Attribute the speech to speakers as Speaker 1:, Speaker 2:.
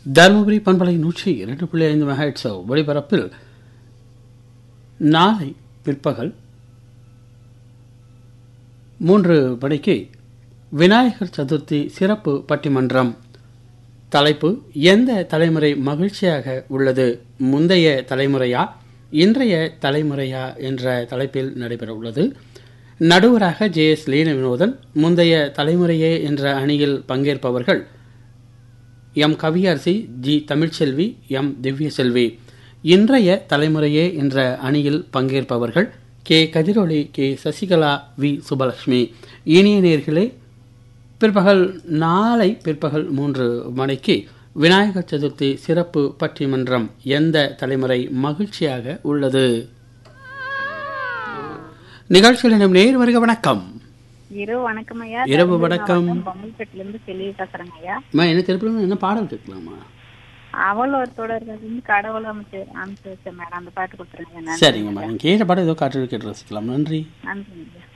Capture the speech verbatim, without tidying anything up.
Speaker 1: தருமபுரி பண்பலை நூற்றி இரண்டு புள்ளி ஐந்து மெகாஹெர்ட்ஸ் ஒளிபரப்பில் நாளை பிற்பகல் மூன்று மணிக்கு விநாயகர் சதுர்த்தி சிறப்பு பட்டிமன்றம். தலைப்பு: எந்த தலைமுறை மகிழ்ச்சியாக உள்ளது, முந்தைய தலைமுறையா இன்றைய தலைமுறையா என்ற தலைப்பில் நடைபெற உள்ளது. நடுவராக ஜே எஸ் லீன வினோதன். முந்தைய தலைமுறையே என்ற அணியில் பங்கேற்பவர்கள் M Kaviyarasi, G Tamilselvi, M திவ்யசெல்வி. இன்றைய தலைமுறையே என்ற அணியில் பங்கேற்பவர்கள் K Kathiroli, K Sasikala, we Subalakshmi. இனிய நேயர்களே, பிற்பகல் நாளை பிற்பகல் மூன்று மணிக்கு விநாயகர் சதுர்த்தி சிறப்பு பட்டிமன்றம் எந்த தலைமுறை மகிழ்ச்சியாக உள்ளது நிகழ்ச்சியில் இடம் நேர் வருக. வணக்கம்.
Speaker 2: இரவு வணக்கம் ஐயா.
Speaker 1: இரவு வணக்கம்.
Speaker 2: பொம்மல்பேட்டிலிருந்து செல்வி பேசுறேங்க ஐயா.
Speaker 1: என்ன திருப்பி என்ன பாடல் கேட்கலாமா?
Speaker 2: அவள் ஒரு தொடர் கடவுள் அமைச்சு அமைச்சு வச்ச மேடம், அந்த பாட்டு கொடுத்துருங்க.
Speaker 1: சரிங்கம்மா, கேட்ட பாடம் ஏதோ காட்டு கேட்டு ரசிக்கலாம். நன்றி.
Speaker 2: நன்றி.